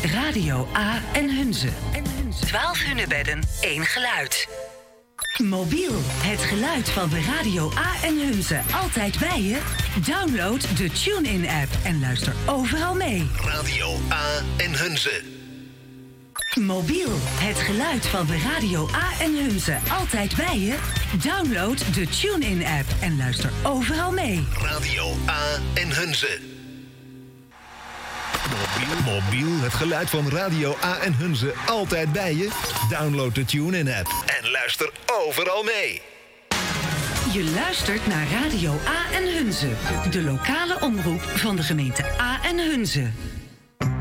Radio A en Hunze. 12 hunebedden, 1 geluid. Mobiel, het geluid van de Radio A en Hunze. Altijd bij je? Download de TuneIn-app en luister overal mee. Radio A en Hunze. Mobiel, het geluid van de Radio A en Hunze. Altijd bij je? Download de TuneIn-app en luister overal mee. Radio A en Hunze. Mobiel, het geluid van Radio A en Hunze. Altijd bij je? Download de TuneIn-app en luister overal mee. Je luistert naar Radio A en Hunze. De lokale omroep van de gemeente A en Hunze.